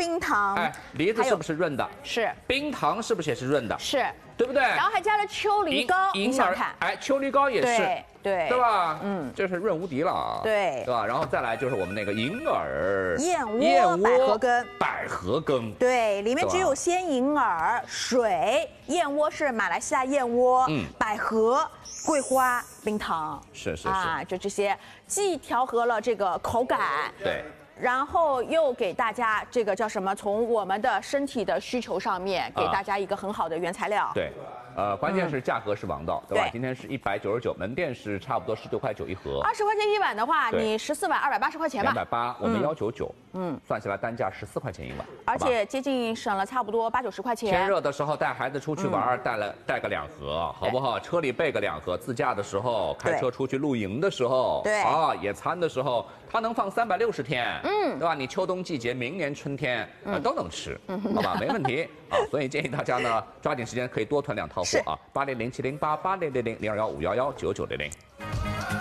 冰糖， 哎，梨子是不是润的？ 是。 冰糖是不是也是润的？ 是。 对不对？ 然后还加了秋梨膏，你想看？ 哎，秋梨膏也是， 对吧？这是润无敌了啊！ 对吧？然后再来就是我们那个银耳、 燕窝、 百合羹， 对，里面只有鲜银耳、水，燕窝是马来西亚燕窝，百合、桂花、冰糖， 是啊，就这些，既调和了这个口感， 对。 然后又给大家这个叫什么？从我们的身体的需求上面，给大家一个很好的原材料。 对，关键是价格是王道，对吧？今天是199，门店是差不多19.9块一盒。 20块钱一碗的话，你14碗280块钱吧。 280，我们199，算下来单价14块钱一碗， 而且接近省了差不多80-90块钱。 天热的时候带孩子出去玩，带个2盒，好不好？车里备个2盒，自驾的时候，开车出去露营的时候， 对啊，野餐的时候，它能放360天，对吧？你秋冬季节，明年春天都能吃，好吧？没问题啊，所以建议大家呢抓紧时间可以多囤2套货啊，80070880000215119900。